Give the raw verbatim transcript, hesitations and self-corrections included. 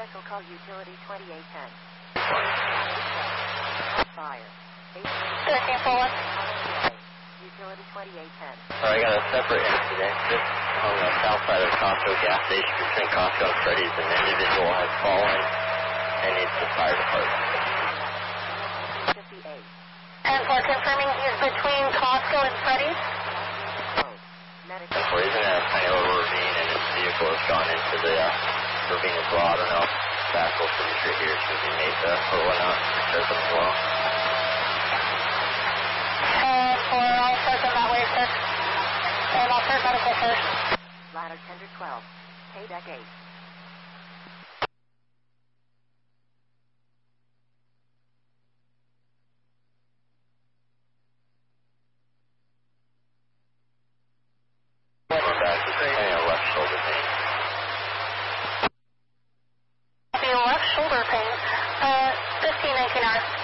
Vehicle call utility twenty-eight ten. Fire. thirteen four one. Utility twenty-eight ten. Alright, I got a separate incident just on the south side of the Costco gas station between Costco and Freddy's. An individual has fallen and needs the fire department. fifty-eight. And for confirming he's between Costco and Freddy's? Medical. Or he's in a kind of a ravine and his vehicle has gone into the uh, ravine as well. I don't know. Backhoe pretty sure here should be made uh, or whatnot. Check them as well. Uh, for all start them that way, sir. And I'll start medical first. Ladder tender twelve. K deck eight. The left shoulder pain, uh, fifteen nineteen hours.